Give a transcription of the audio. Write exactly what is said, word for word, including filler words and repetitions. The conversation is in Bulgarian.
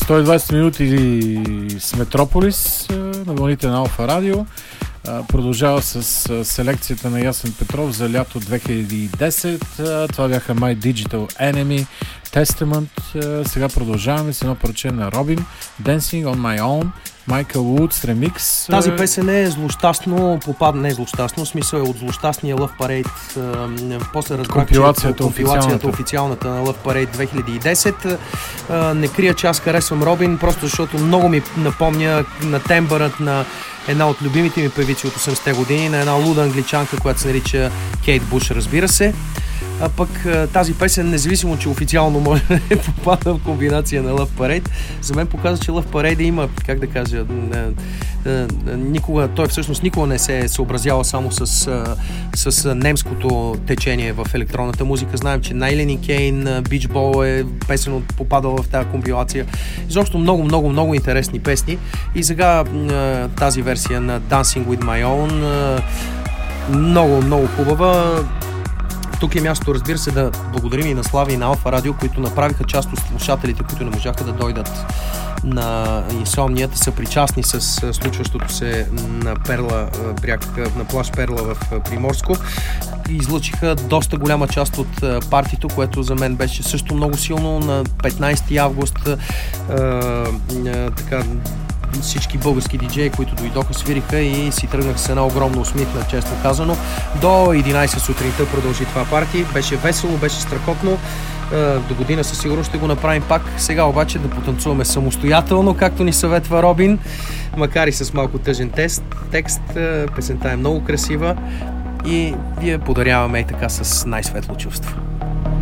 сто и двадесет минути с Метрополис на вълните на Алфа Радио. Продължава с селекцията на Ясен Петров за лято две хиляди и десет. Това бяха My Digital Enemy, Testament. Сега продължаваме с едно парче на Робин, Dancing on My Own, Майкъл Вудс ремикс. Тази песен е злощастно, попадна, не е злощастно, в смисъл е от злощастния Love Parade. После разбрах, компилацията, че компилацията официалната на Love Parade две хиляди и десет. Не крия, че аз харесвам Робин, просто защото много ми напомня на тембърът на една от любимите ми певици от осемдесетте години, на една луда англичанка, която се нарича Кейт Буш, разбира се. А пък тази песен, независимо, че официално може да е попада в комбинация на Love Parade, за мен показва, че Love Parade има, как да кажа, никога, той всъщност никога не се е съобразява само с, с немското течение в електронната музика. Знаем, че Найлен Кейн, Beach Ball е песен попадала в тази компилация. Изобщо много, много, много интересни песни. И сега тази версия на Dancing with My Own много, много хубава. Тук е място, разбира се, да благодарим и на Слави и на Алфа Радио, които направиха част от слушателите, които не можаха да дойдат на инсомнията, са причастни с случващото се на Перла, бряг, на плаж Перла в Приморско. Излъчиха доста голяма част от партито, което за мен беше също много силно. На петнадесети август така всички български диджеи, които дойдоха, свириха и си тръгнах с една огромна усмивка, често казано. До единадесет сутринта продължи това парти. Беше весело, беше страхотно. До година със сигурност ще го направим пак. Сега обаче да потанцуваме самостоятелно, както ни съветва Робин, макар и с малко тъжен тест, текст. Песента е много красива и вие подаряваме и така с най-светло чувство.